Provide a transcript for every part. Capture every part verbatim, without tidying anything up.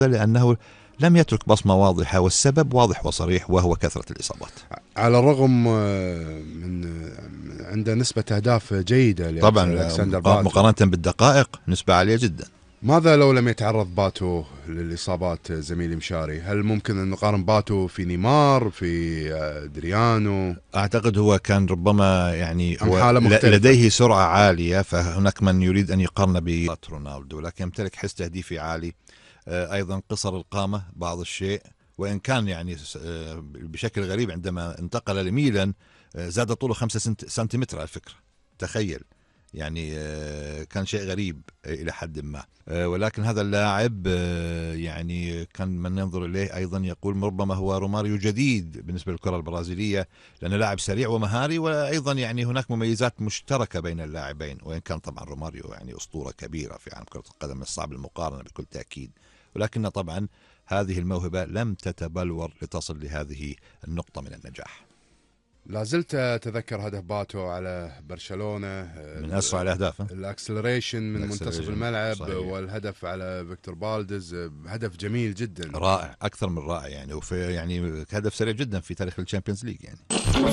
لأنه لم يترك بصمة واضحة، والسبب واضح وصريح وهو كثرة الإصابات. على الرغم من عنده نسبة أهداف جيدة طبعا مقارنة بالدقائق نسبة عالية جدا. ماذا لو لم يتعرض باتو للإصابات زميلي مشاري؟ هل ممكن أن نقارن باتو في نيمار في دريانو؟ أعتقد هو كان ربما يعني هو لديه سرعة عالية، فهناك من يريد أن يقارن برونالدو، لكن يمتلك حس تهديفي عالي. أيضا قصر القامة بعض الشيء، وإن كان يعني بشكل غريب عندما انتقل لميلان زاد طوله خمسة سنتيمتر على فكرة، تخيل، يعني كان شيء غريب إلى حد ما. ولكن هذا اللاعب يعني كان من ينظر إليه أيضا يقول ربما هو روماريو جديد بالنسبة للكرة البرازيلية، لأنه لاعب سريع ومهاري، وأيضا يعني هناك مميزات مشتركة بين اللاعبين، وإن كان طبعا روماريو يعني أسطورة كبيرة في عالم كرة القدم، من الصعب المقارنة بكل تأكيد، ولكن طبعا هذه الموهبة لم تتبلور لتصل لهذه النقطة من النجاح. لا زلت أتذكر هدف باتو على برشلونة، من أسرع الأهداف، الأكسلريشن من منتصف الملعب، صحيح. والهدف على فيكتور بالدز هدف جميل جدا، رائع، أكثر من رائع يعني، وفي يعني هدف سريع جدا في تاريخ الشامبيونز ليج يعني.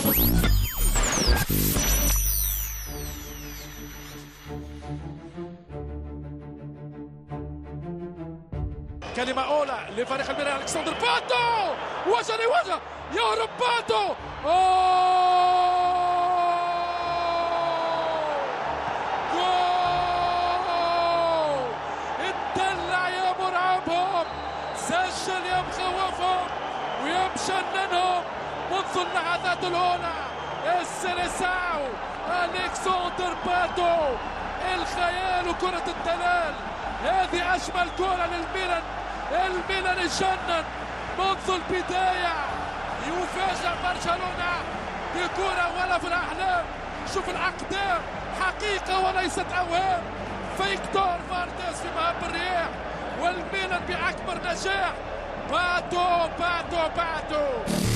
كلمة أولى لفريق الميلان ألكسندر باتو، وجه لوجه يهرب باتو، جول! اتدلع يا مرعبهم، سجل يا مخوفهم ويا مشننهم منذ اللحظات الأولى. السيليساو ألكسندر باتو، الخيال وكرة الدلال، هذه أجمل كرة للميلان. الميلان يجنن منذ البداية، يفاجأ برشلونة بكرة ولا في الأحلام. شوف الأقدام حقيقة وليست أوهام. فيكتور فالديز في مهب الرياح، والميلان بأكبر نجاح. باتو باتو باتو.